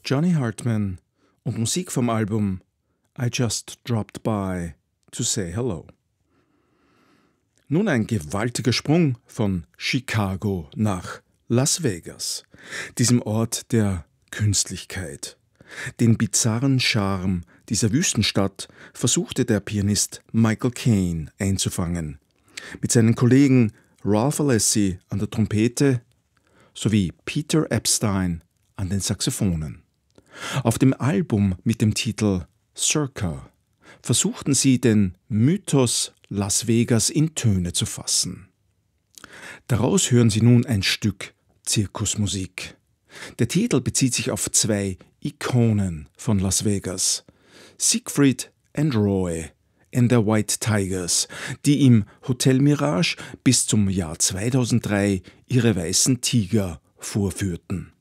Johnny Hartman und Musik vom Album I Just Dropped By to Say Hello. Nun ein gewaltiger Sprung von Chicago nach Las Vegas, diesem Ort der Künstlichkeit. Den bizarren Charme dieser Wüstenstadt versuchte der Pianist Michael Caine einzufangen, mit seinen Kollegen Ralph Alessi an der Trompete sowie Peter Epstein an den Saxophonen. Auf dem Album mit dem Titel Circa versuchten sie, den Mythos Las Vegas in Töne zu fassen. Daraus hören Sie nun ein Stück Zirkusmusik. Der Titel bezieht sich auf zwei Ikonen von Las Vegas, Siegfried und Roy and the White Tigers, die im Hotel Mirage bis zum Jahr 2003 ihre weißen Tiger vorführten.